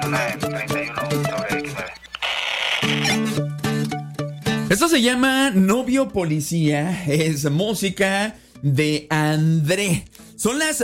Zona en 31/X9. Esto se llama Novio Policía. Es música de André. Son las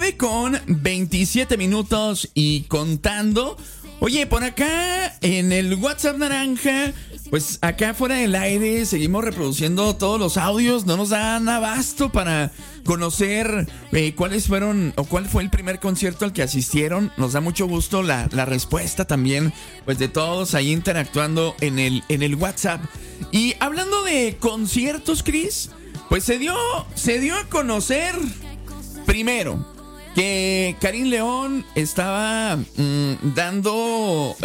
9:27 y contando. Oye, por acá en el WhatsApp naranja, pues acá fuera del aire seguimos reproduciendo todos los audios. No nos dan abasto para conocer cuáles fueron o cuál fue el primer concierto al que asistieron. Nos da mucho gusto la respuesta también, pues de todos ahí interactuando en el WhatsApp. Y hablando de conciertos, Chris, pues se dio a conocer primero que Karim León estaba dando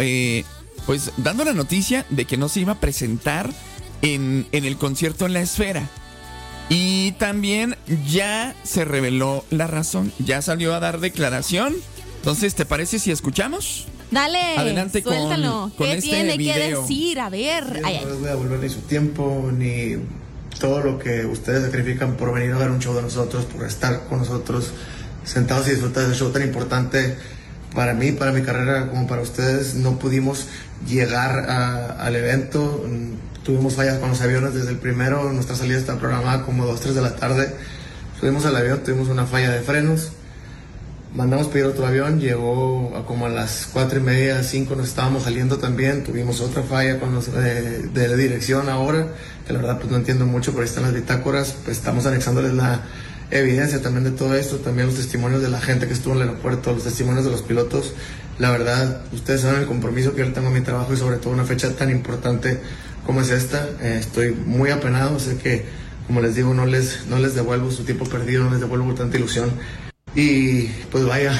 la noticia de que no se iba a presentar en el concierto en la Esfera. Y también ya se reveló la razón, ya salió a dar declaración. Entonces, ¿te parece si escuchamos? Dale, adelante, suéltalo. con ¿Qué este tiene video que decir? A ver. Yo no les voy a devolver ni su tiempo, ni todo lo que ustedes sacrifican por venir a ver un show de nosotros, por estar con nosotros sentados y disfrutar de ese show tan importante para mí, para mi carrera, como para ustedes. No pudimos llegar al evento, tuvimos fallas con los aviones desde el primero. Nuestra salida está programada como 2, 3 de la tarde. Subimos al avión, tuvimos una falla de frenos, mandamos pedir otro avión, llegó como a las 4:30, 5 nos estábamos saliendo también. Tuvimos otra falla con los de la dirección ahora, que la verdad pues no entiendo mucho, pero ahí están las bitácoras. Pues estamos anexándoles la evidencia también de todo esto, también los testimonios de la gente que estuvo en el aeropuerto, los testimonios de los pilotos. La verdad, ustedes saben el compromiso que yo tengo en mi trabajo y sobre todo una fecha tan importante como es esta. Estoy muy apenado, sé que, como les digo, no les devuelvo su tiempo perdido, no les devuelvo tanta ilusión. Y pues vaya,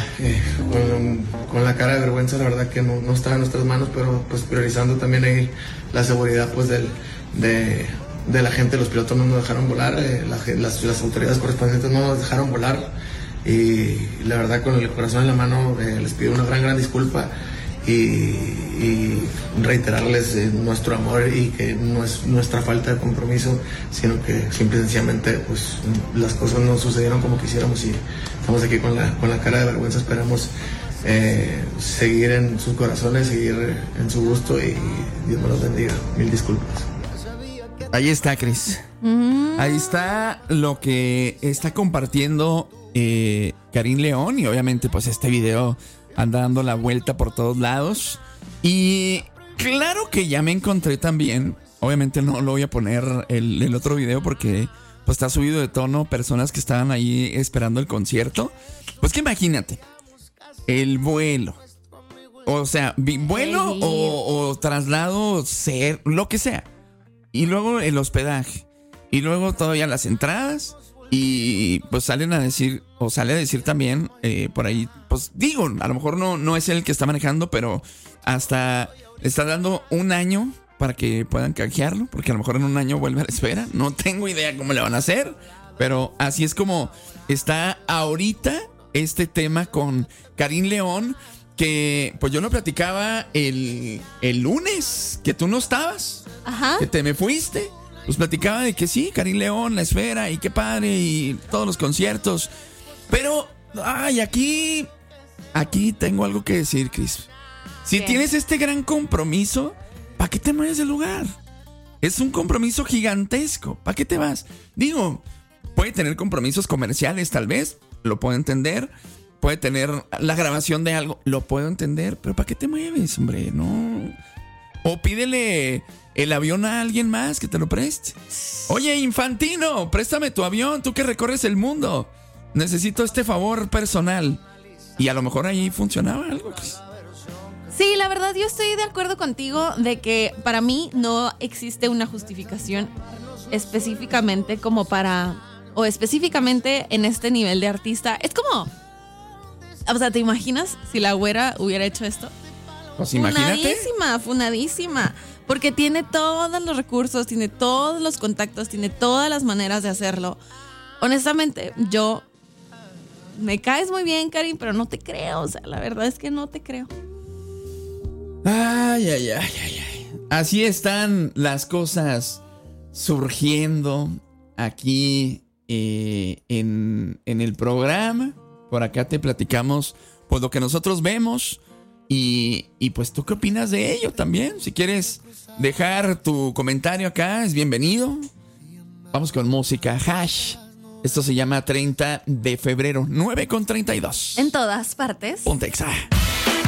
con la cara de vergüenza, la verdad que no está en nuestras manos, pero pues priorizando también ahí la seguridad pues de la gente. Los pilotos no nos dejaron volar, las autoridades correspondientes no nos dejaron volar, y la verdad con el corazón en la mano les pido una gran disculpa y reiterarles nuestro amor, y que no es nuestra falta de compromiso, sino que simple y sencillamente pues las cosas no sucedieron como quisiéramos, y estamos aquí con la cara de vergüenza. Esperamos seguir en sus corazones, seguir en su gusto, y Dios me los bendiga. Mil disculpas. Ahí está, Chris. Ahí está lo que está compartiendo Karim León. Y obviamente pues este video anda dando la vuelta por todos lados. Y claro que ya me encontré también, obviamente no lo voy a poner el otro video porque pues está subido de tono, personas que estaban ahí esperando el concierto. Pues que imagínate, el vuelo, o sea, vuelo o traslado, lo que sea. Y luego el hospedaje. Y luego todavía las entradas. Y pues sale a decir también por ahí, pues digo, a lo mejor no es él el que está manejando, pero hasta está dando un año para que puedan canjearlo, porque a lo mejor en un año vuelve a la Esfera. No tengo idea cómo le van a hacer, pero así es como está ahorita este tema con Karim León, que pues yo lo platicaba el lunes, que tú no estabas. Ajá. Que te me fuiste. Pues platicaba de que sí, Karim León, la Esfera, y qué padre, y todos los conciertos. Pero, aquí tengo algo que decir, Chris. Si ¿qué? Tienes este gran compromiso, ¿para qué te mueves del lugar? Es un compromiso gigantesco. ¿Para qué te vas? Digo, puede tener compromisos comerciales, tal vez. Lo puedo entender. Puede tener la grabación de algo. Lo puedo entender. Pero ¿para qué te mueves, hombre? No. O pídele el avión a alguien más que te lo preste. Oye, Infantino, préstame tu avión, tú que recorres el mundo. Necesito este favor personal. Y a lo mejor ahí funcionaba algo. Sí, la verdad yo estoy de acuerdo contigo de que para mí no existe una justificación específicamente como o específicamente en este nivel de artista. Es como, o sea, ¿te imaginas si la güera hubiera hecho esto? Pues imagínate. Funadísima. Porque tiene todos los recursos, tiene todos los contactos, tiene todas las maneras de hacerlo. Honestamente, me caes muy bien, Karim, pero no te creo. O sea, la verdad es que no te creo. Ay. Así están las cosas surgiendo aquí en el programa. Por acá te platicamos pues lo que nosotros vemos. Y pues, ¿tú qué opinas de ello también? Si quieres dejar tu comentario acá, es bienvenido. Vamos con música. Hash. Esto se llama 30 de febrero, 9:32. En todas partes. Ponte Exa.